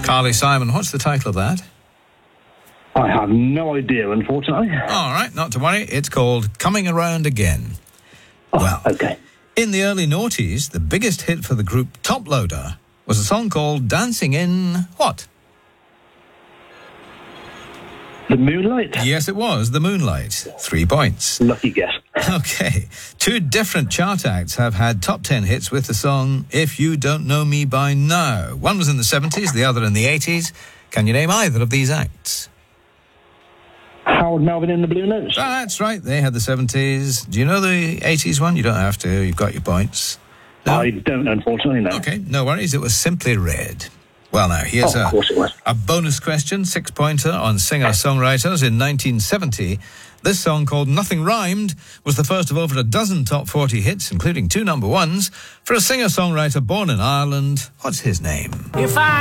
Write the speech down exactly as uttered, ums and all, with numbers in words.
Carly Simon, what's the title of that? I have no idea, unfortunately. All right, not to worry. It's called Coming Around Again. Oh, Well, okay. in the early noughties, the biggest hit for the group Top Loader was a song called Dancing in what? The Moonlight? Yes, it was, The Moonlight. Three points. Lucky guess. Okay. Two different chart acts have had top ten hits with the song If You Don't Know Me By Now. One was in the seventies, the other in the eighties. Can you name either of these acts? Harold Melvin and the Blue Notes? That's right, they had the seventies. Do you know the eighties one? You don't have to, you've got your points. No? I don't, unfortunately, no. Okay, no worries, it was Simply Red. Well, now, here's Oh, of course it was. a, a bonus question, six-pointer on singer-songwriters in nineteen seventy. This song, called Nothing Rhymed, was the first of over a dozen top forty hits, including two number ones, for a singer-songwriter born in Ireland. What's his name? If I